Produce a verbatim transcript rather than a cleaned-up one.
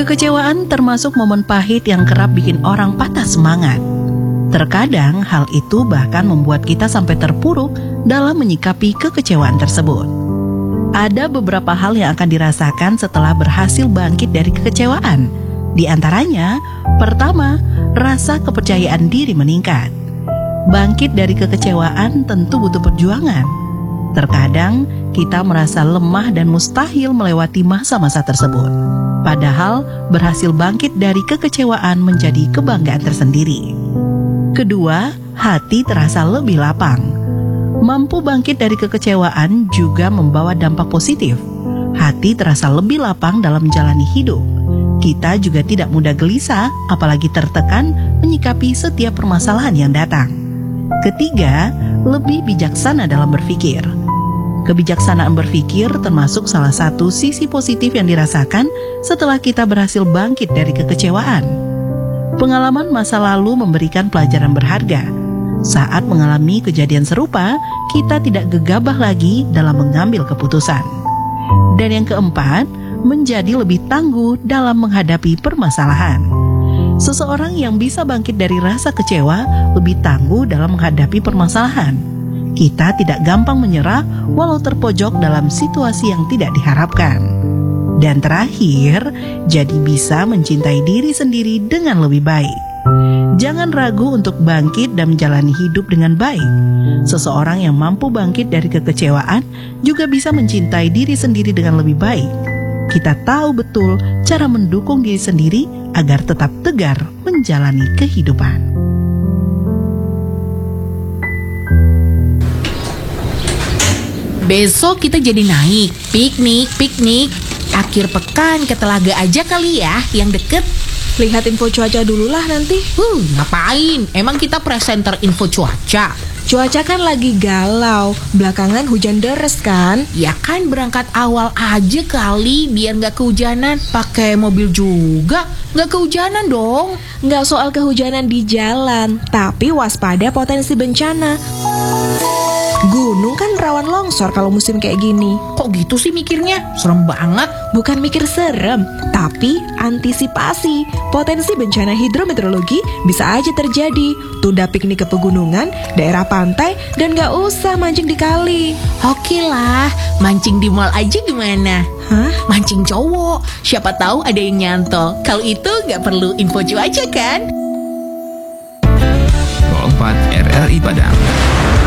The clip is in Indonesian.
Kekecewaan termasuk momen pahit yang kerap bikin orang patah semangat. Terkadang hal itu bahkan membuat kita sampai terpuruk dalam menyikapi kekecewaan tersebut. Ada beberapa hal yang akan dirasakan setelah berhasil bangkit dari kekecewaan. Di antaranya, pertama, rasa kepercayaan diri meningkat. Bangkit dari kekecewaan tentu butuh perjuangan. Terkadang kita merasa lemah dan mustahil melewati masa-masa tersebut. Padahal berhasil bangkit dari kekecewaan menjadi kebanggaan tersendiri. Kedua, hati terasa lebih lapang. Mampu bangkit dari kekecewaan juga membawa dampak positif. Hati terasa lebih lapang dalam menjalani hidup. Kita juga tidak mudah gelisah, apalagi tertekan menyikapi setiap permasalahan yang datang. Ketiga, lebih bijaksana dalam berpikir. Kebijaksanaan berpikir termasuk salah satu sisi positif yang dirasakan setelah kita berhasil bangkit dari kekecewaan. Pengalaman masa lalu memberikan pelajaran berharga. Saat mengalami kejadian serupa, kita tidak gegabah lagi dalam mengambil keputusan. Dan yang keempat, menjadi lebih tangguh dalam menghadapi permasalahan. Seseorang yang bisa bangkit dari rasa kecewa lebih tangguh dalam menghadapi permasalahan. Kita tidak gampang menyerah walau terpojok dalam situasi yang tidak diharapkan. Dan terakhir, jadi bisa mencintai diri sendiri dengan lebih baik. Jangan ragu untuk bangkit dan menjalani hidup dengan baik. Seseorang yang mampu bangkit dari kekecewaan juga bisa mencintai diri sendiri dengan lebih baik. Kita tahu betul cara mendukung diri sendiri agar tetap tegar menjalani kehidupan. Besok kita jadi naik, piknik, piknik. Akhir pekan ke Telaga aja kali ya, yang deket. Lihat info cuaca dulu lah nanti. Huh, ngapain? Emang kita presenter info cuaca? Cuaca kan lagi galau, belakangan hujan deres kan? Ya kan berangkat awal aja kali, biar gak kehujanan. Pakai mobil juga, gak kehujanan dong. Nggak soal kehujanan di jalan, tapi waspada potensi bencana. Gunung kan rawan longsor kalau musim kayak gini. Kok gitu sih mikirnya? Serem banget. Bukan mikir serem, tapi antisipasi. Potensi bencana hidrometeorologi bisa aja terjadi. Tunda piknik ke pegunungan, daerah pantai, dan gak usah mancing di kali. Oke lah, mancing di mall aja gimana? Hah? Mancing cowok, siapa tahu ada yang nyantol. Kalau itu gak perlu info cuaca kan? nol empat R R I Padang.